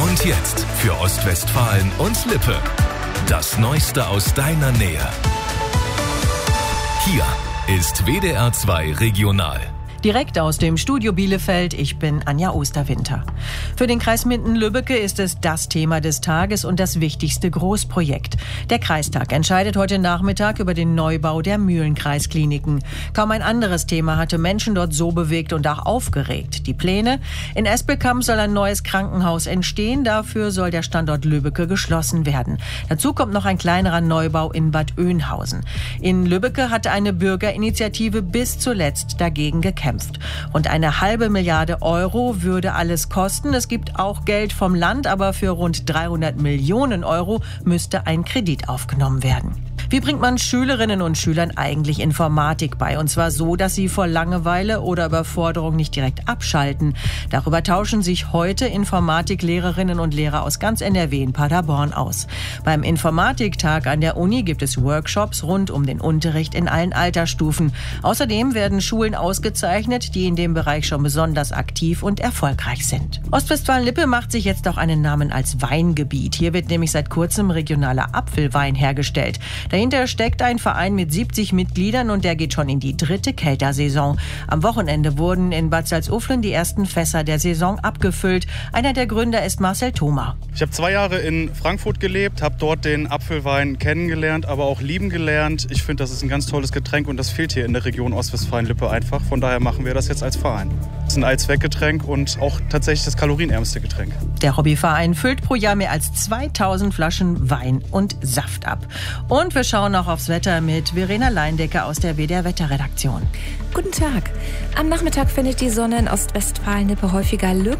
Und jetzt für Ostwestfalen und Lippe. Das Neueste aus deiner Nähe. Hier ist WDR 2 Regional. Direkt aus dem Studio Bielefeld, ich bin Anja Osterwinter. Für den Kreis Minden-Lübbecke ist es das Thema des Tages und das wichtigste Großprojekt. Der Kreistag entscheidet heute Nachmittag über den Neubau der Mühlenkreiskliniken. Kaum ein anderes Thema hatte Menschen dort so bewegt und auch aufgeregt. Die Pläne? In Espelkamp soll ein neues Krankenhaus entstehen. Dafür soll der Standort Lübbecke geschlossen werden. Dazu kommt noch ein kleinerer Neubau in Bad Oeynhausen. In Lübbecke hatte eine Bürgerinitiative bis zuletzt dagegen gekämpft. Rund 1,5 Milliarde Euro würde alles kosten. Es gibt auch Geld vom Land, aber für rund 300 Millionen Euro müsste ein Kredit aufgenommen werden. Wie bringt man Schülerinnen und Schülern eigentlich Informatik bei? Und zwar so, dass sie vor Langeweile oder Überforderung nicht direkt abschalten. Darüber tauschen sich heute Informatiklehrerinnen und Lehrer aus ganz NRW in Paderborn aus. Beim Informatiktag an der Uni gibt es Workshops rund um den Unterricht in allen Altersstufen. Außerdem werden Schulen ausgezeichnet, die in dem Bereich schon besonders aktiv und erfolgreich sind. Ostwestfalen-Lippe macht sich jetzt auch einen Namen als Weingebiet. Hier wird nämlich seit kurzem regionaler Apfelwein hergestellt. Dahinter steckt ein Verein mit 70 Mitgliedern und der geht schon in die 3. Keltersaison. Am Wochenende wurden in Bad Salzuflen die ersten Fässer der Saison abgefüllt. Einer der Gründer ist Marcel Thoma. Ich habe 2 Jahre in Frankfurt gelebt, habe dort den Apfelwein kennengelernt, aber auch lieben gelernt. Ich finde, das ist ein ganz tolles Getränk und das fehlt hier in der Region Ostwestfalen-Lippe einfach. Von daher machen wir das jetzt als Verein. Es ist ein Allzweckgetränk und auch tatsächlich das kalorienärmste Getränk. Der Hobbyverein füllt pro Jahr mehr als 2000 Flaschen Wein und Saft ab. Und wir schauen noch aufs Wetter mit Verena Leindecker aus der WDR Wetterredaktion. Guten Tag. Am Nachmittag findet die Sonne in Ostwestfalen-Lippe häufiger